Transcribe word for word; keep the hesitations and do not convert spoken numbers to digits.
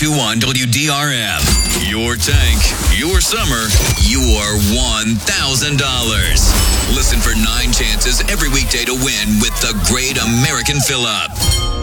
two one W D R M. Your tank, your summer, your one thousand dollars. Listen for nine chances every weekday to win with the Great American Fill-Up.